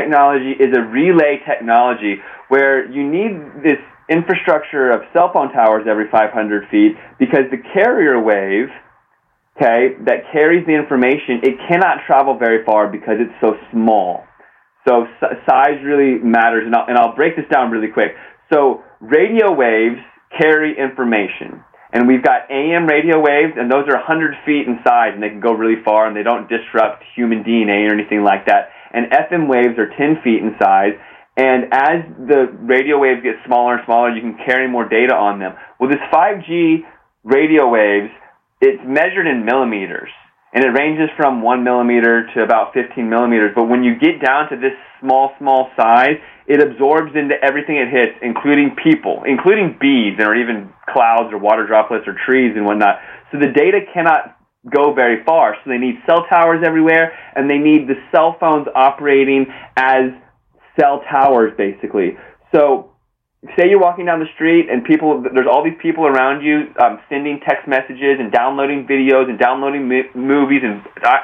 technology is a relay technology where you need this infrastructure of cell phone towers every 500 feet because the carrier wave, okay, that carries the information, it cannot travel very far because it's so small. So size really matters, and I'll break this down really quick. So radio waves carry information, and we've got AM radio waves, and those are 100 feet in size, and they can go really far, and they don't disrupt human DNA or anything like that. And FM waves are 10 feet in size, and as the radio waves get smaller and smaller, you can carry more data on them. Well, this 5G radio waves, it's measured in millimeters, and it ranges from 1 millimeter to about 15 millimeters. But when you get down to this small size, it absorbs into everything it hits, including people, including bees, or even clouds or water droplets or trees and whatnot. So the data cannot go very far. So they need cell towers everywhere, and they need the cell phones operating as cell towers, basically. So say you're walking down the street and there's all these people around you sending text messages and downloading videos and downloading movies and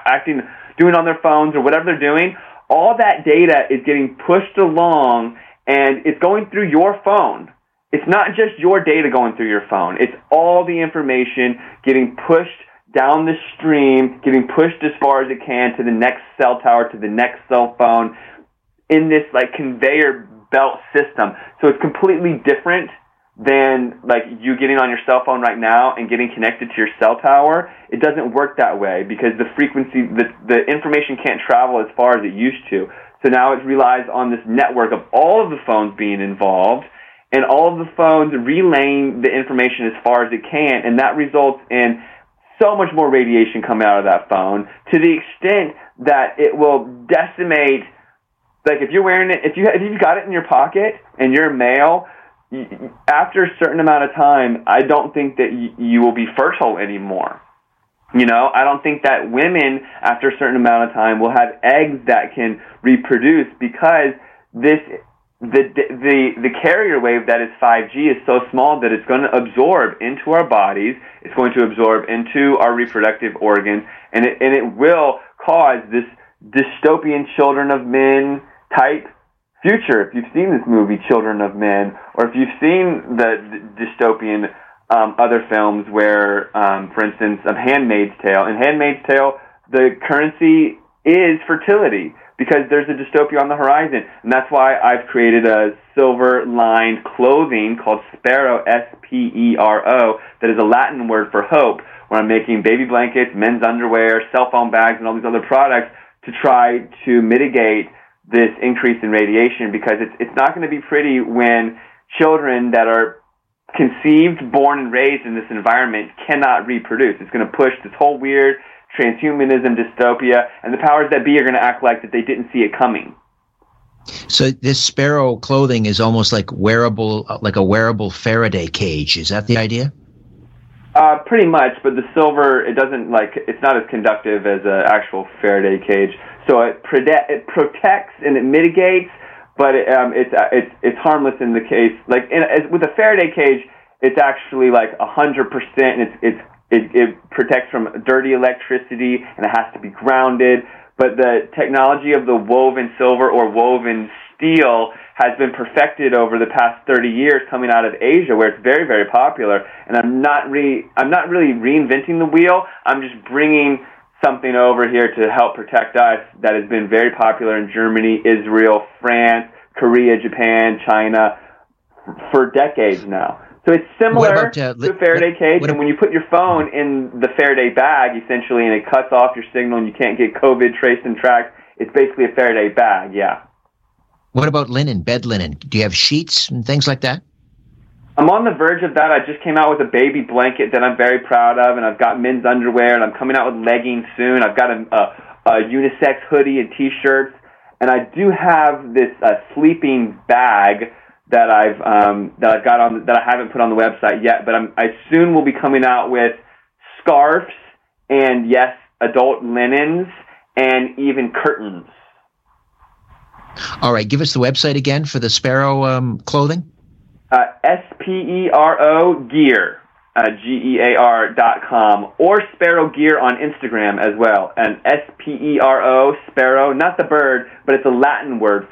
doing on their phones or whatever they're doing. All that data is getting pushed along, and it's going through your phone. It's not just your data going through your phone. It's all the information getting pushed down the stream, getting pushed as far as it can to the next cell tower, to the next cell phone, in this like conveyor belt system. So it's completely different than like you getting on your cell phone right now and getting connected to your cell tower. It doesn't work that way because the frequency, the information can't travel as far as it used to. So now it relies on this network of all of the phones being involved and all of the phones relaying the information as far as it can, and that results in so much more radiation coming out of that phone to the extent that it will decimate. Like if you're wearing it, if you've got it in your pocket and you're male, after a certain amount of time, I don't think that you will be fertile anymore. You know, I don't think that women after a certain amount of time will have eggs that can reproduce because the carrier wave that is 5G is so small that it's going to absorb into our bodies. It's going to absorb into our reproductive organs, and it will cause this dystopian Children of Men type future. If you've seen this movie, Children of Men, or if you've seen the dystopian other films where, for instance, Handmaid's Tale. In Handmaid's Tale, the currency is fertility because there's a dystopia on the horizon. And that's why I've created a silver-lined clothing called Spero, S-P-E-R-O, that is a Latin word for hope, where I'm making baby blankets, men's underwear, cell phone bags, and all these other products to try to mitigate this increase in radiation, because it's not going to be pretty when children that are conceived, born, and raised in this environment cannot reproduce. It's going to push this whole weird transhumanism dystopia, and the powers that be are going to act like that they didn't see it coming. So this Spero clothing is almost like a wearable Faraday cage. Is that the idea? Pretty much, but the silver, it's not as conductive as an actual Faraday cage. So it protects and it mitigates, but it's harmless in the case. Like with a Faraday cage, it's actually like 100%. And it protects from dirty electricity, and it has to be grounded. But the technology of the woven silver or woven steel has been perfected over the past 30 years, coming out of Asia, where it's very, very popular. And I'm not really reinventing the wheel. I'm just bringing something over here to help protect us that has been very popular in Germany, Israel, France, Korea, Japan, China for decades now. So it's similar to a Faraday cage, and when you put your phone in the Faraday bag, essentially, and it cuts off your signal and you can't get COVID traced and tracked, it's basically a Faraday bag, yeah. What about linen, bed linen? Do you have sheets and things like that? I'm on the verge of that. I just came out with a baby blanket that I'm very proud of, and I've got men's underwear, and I'm coming out with leggings soon. I've got a unisex hoodie and T-shirts, and I do have this sleeping bag that I haven't put on the website yet, but I soon will be coming out with scarves and, yes, adult linens and even curtains. All right, give us the website again for the Spero clothing. Spero Gear, GEAR.com, or Spero Gear on Instagram as well. And Spero, Spero, not the bird, but it's a Latin word